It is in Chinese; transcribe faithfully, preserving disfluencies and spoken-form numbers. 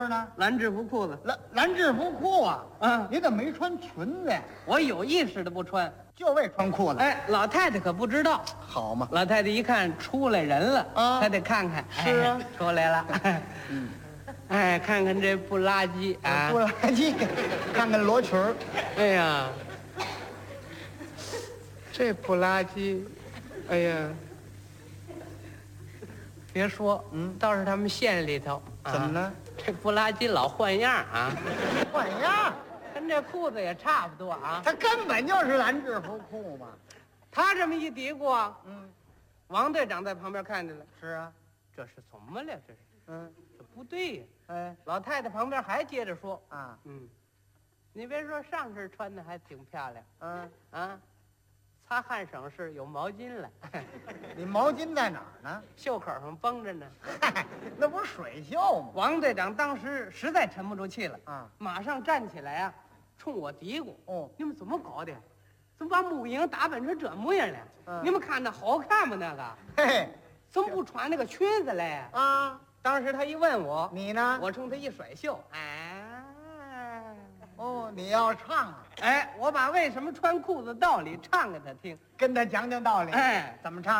呢？ 蓝制服裤子。 蓝蓝制服裤啊！ 嗯你怎么没穿裙子呀？ 我有意识的不穿。 就为穿裤子。 哎，老太太可不知道。 好嘛。 老太太一看出来人了， 啊她得看看。 是啊哎出来了。 嗯， 哎，看看这不拉几啊！ 不垃圾，看看罗裙儿。 哎呀，这不拉几，哎呀，别说， 嗯倒是他们县里头，啊怎么了？ 这不拉几老换样啊， 换样， 跟这裤子也差不多啊。 它根本就是蓝制服裤嘛。 他这么一嘀咕啊， 嗯， 王队长在旁边看见了， 是啊。 这是怎么了？这是， 嗯， 这不对呀。 哎老太太旁边还接着说， 啊， 嗯，你别说上身穿的还挺漂亮嗯， 啊，擦汗省事有毛巾了， 你毛巾在哪儿呢？ 袖口上绷着呢。 嗨，那不是水袖吗？ 王队长当时实在沉不住气了， 啊， 马上站起来啊，冲我嘀咕：“ 哦， 你们怎么搞的？怎么把母婴打扮成这模样了？ 嗯你们看那好看吗？那个嘿嘿， 怎么不穿那个裙子来？” 啊， 当时他一问我， 你呢？ 我冲他一甩袖，哎， 哦，你要唱啊， 哎，我把为什么穿裤子道理唱给他听， 跟他讲讲道理。 哎， 怎么唱？